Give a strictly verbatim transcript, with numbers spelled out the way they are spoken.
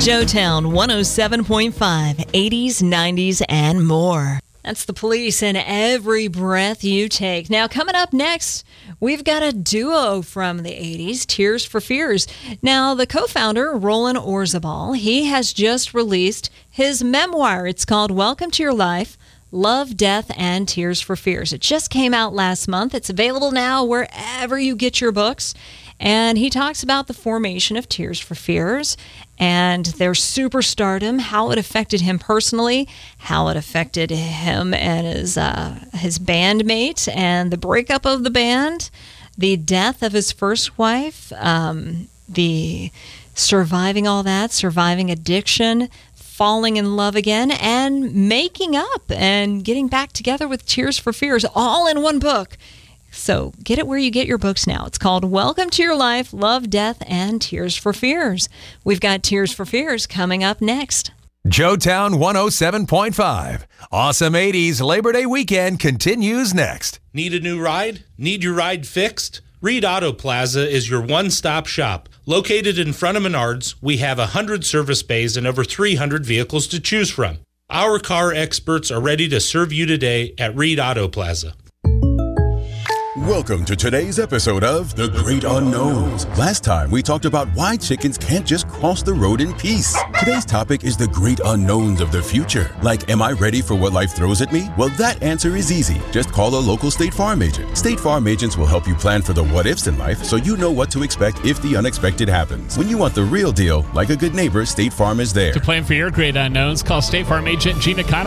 Joetown one oh seven point five, eighties, nineties, and more. That's the Police in Every Breath You Take. Now, coming up next, we've got a duo from the eighties, Tears for Fears. Now, the co-founder, Roland Orzabal, he has just released his memoir. It's called Welcome to Your Life, Love, Death, and Tears for Fears. It just came out last month. It's available now wherever you get your books. And he talks about the formation of Tears for Fears and their superstardom, how it affected him personally, how it affected him and his uh, his bandmate, and the breakup of the band, the death of his first wife, um, the surviving all that, surviving addiction, falling in love again, and making up and getting back together with Tears for Fears, all in one book. So get it where you get your books now. It's called Welcome to Your Life, Love, Death, and Tears for Fears. We've got Tears for Fears coming up next. Joetown one oh seven point five. Awesome eighties Labor Day weekend continues next. Need a new ride? Need your ride fixed? Reed Auto Plaza is your one-stop shop. Located in front of Menards, we have one hundred service bays and over three hundred vehicles to choose from. Our car experts are ready to serve you today at Reed Auto Plaza. Welcome to today's episode of The Great Unknowns. Last time we talked about why chickens can't just cross the road in peace. Today's topic is the great unknowns of the future. Like, am I ready for what life throws at me? Well, that answer is easy. Just call a local State Farm agent. State Farm agents will help you plan for the what-ifs in life so you know what to expect if the unexpected happens. When you want the real deal, like a good neighbor, State Farm is there. To plan for your great unknowns, call State Farm agent Gina Connell.